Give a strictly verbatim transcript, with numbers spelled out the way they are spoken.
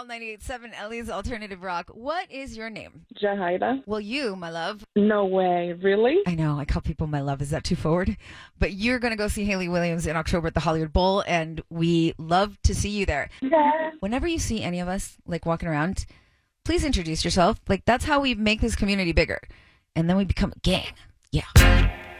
All ninety-eight point seven Ellie's Alternative Rock. What is your name? Jahida. Well, you, my love. No way. Really? I know. I call people my love. Is that too forward? But you're going to go see Hayley Williams in October at the Hollywood Bowl, and we love to see you there. Yeah. Whenever you see any of us, like, walking around, please introduce yourself. Like, that's how we make this community bigger. And then we become a gang. Yeah.